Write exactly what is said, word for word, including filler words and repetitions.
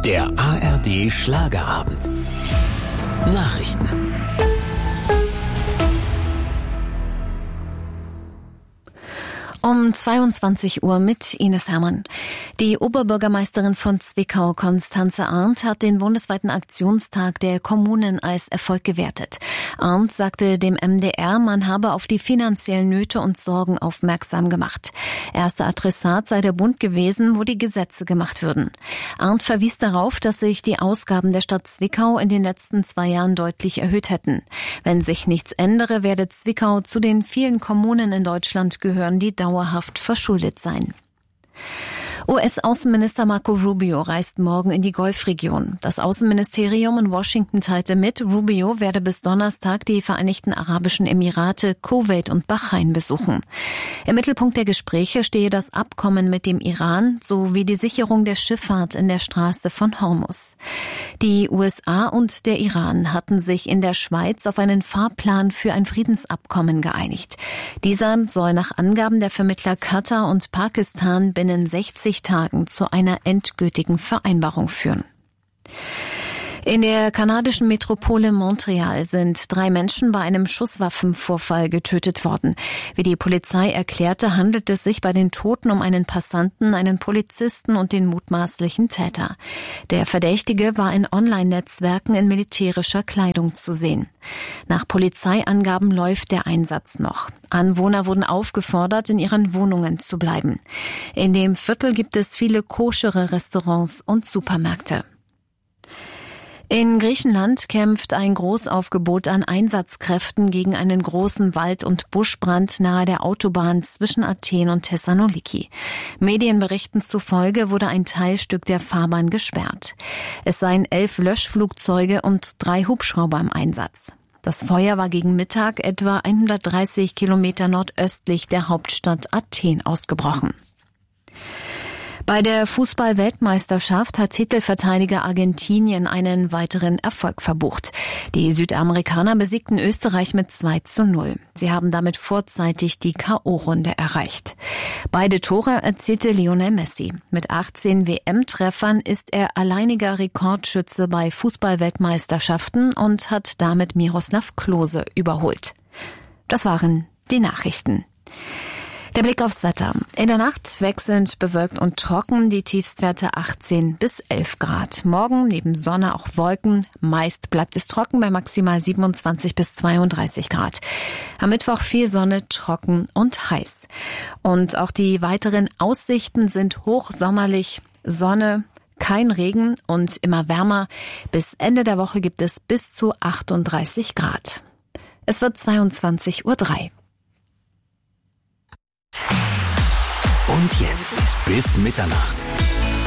Der A R D Schlagerabend. Nachrichten. Um zweiundzwanzig Uhr mit Ines Hermann. Die Oberbürgermeisterin von Zwickau, Constanze Arndt, hat den bundesweiten Aktionstag der Kommunen als Erfolg gewertet. Arndt sagte dem M D R, man habe auf die finanziellen Nöte und Sorgen aufmerksam gemacht. Erster Adressat sei der Bund gewesen, wo die Gesetze gemacht würden. Arndt verwies darauf, dass sich die Ausgaben der Stadt Zwickau in den letzten zwei Jahren deutlich erhöht hätten. Wenn sich nichts ändere, werde Zwickau zu den vielen Kommunen in Deutschland gehören, die dauerhaft verschuldet sein. U S-Außenminister Marco Rubio reist morgen in die Golfregion. Das Außenministerium in Washington teilte mit, Rubio werde bis Donnerstag die Vereinigten Arabischen Emirate, Kuwait und Bahrain besuchen. Im Mittelpunkt der Gespräche stehe das Abkommen mit dem Iran sowie die Sicherung der Schifffahrt in der Straße von Hormuz. Die U S A und der Iran hatten sich in der Schweiz auf einen Fahrplan für ein Friedensabkommen geeinigt. Dieser soll nach Angaben der Vermittler Katar und Pakistan binnen sechzig Tagen zu einer endgültigen Vereinbarung führen. In der kanadischen Metropole Montreal sind drei Menschen bei einem Schusswaffenvorfall getötet worden. Wie die Polizei erklärte, handelt es sich bei den Toten um einen Passanten, einen Polizisten und den mutmaßlichen Täter. Der Verdächtige war in Online-Netzwerken in militärischer Kleidung zu sehen. Nach Polizeiangaben läuft der Einsatz noch. Anwohner wurden aufgefordert, in ihren Wohnungen zu bleiben. In dem Viertel gibt es viele koschere Restaurants und Supermärkte. In Griechenland kämpft ein Großaufgebot an Einsatzkräften gegen einen großen Wald- und Buschbrand nahe der Autobahn zwischen Athen und Thessaloniki. Medienberichten zufolge wurde ein Teilstück der Fahrbahn gesperrt. Es seien elf Löschflugzeuge und drei Hubschrauber im Einsatz. Das Feuer war gegen Mittag etwa hundertdreißig Kilometer nordöstlich der Hauptstadt Athen ausgebrochen. Bei der Fußball-Weltmeisterschaft hat Titelverteidiger Argentinien einen weiteren Erfolg verbucht. Die Südamerikaner besiegten Österreich mit zwei zu null. Sie haben damit vorzeitig die K O-Runde erreicht. Beide Tore erzielte Lionel Messi. Mit achtzehn W M-Treffern ist er alleiniger Rekordschütze bei Fußball-Weltmeisterschaften und hat damit Miroslav Klose überholt. Das waren die Nachrichten. Der Blick aufs Wetter. In der Nacht wechselnd bewölkt und trocken, die Tiefstwerte achtzehn bis elf Grad. Morgen neben Sonne auch Wolken. Meist bleibt es trocken bei maximal siebenundzwanzig bis zweiunddreißig Grad. Am Mittwoch viel Sonne, trocken und heiß. Und auch die weiteren Aussichten sind hochsommerlich. Sonne, kein Regen und immer wärmer. Bis Ende der Woche gibt es bis zu achtunddreißig Grad. Es wird zweiundzwanzig Uhr drei. Und jetzt bis Mitternacht.